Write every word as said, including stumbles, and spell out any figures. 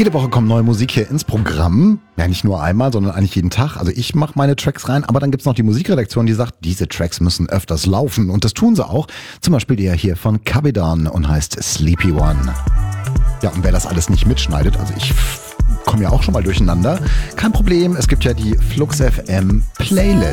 Jede Woche kommt neue Musik hier ins Programm. Ja, nicht nur einmal, sondern eigentlich jeden Tag. Also ich mache meine Tracks rein, aber dann gibt's noch die Musikredaktion, die sagt, diese Tracks müssen öfters laufen. Und das tun sie auch. Zum Beispiel der hier von Cabidan und heißt Sleepy One. Ja, und wer das alles nicht mitschneidet, also ich komme ja auch schon mal durcheinander. Kein Problem, es gibt ja die Flux F M Playlist.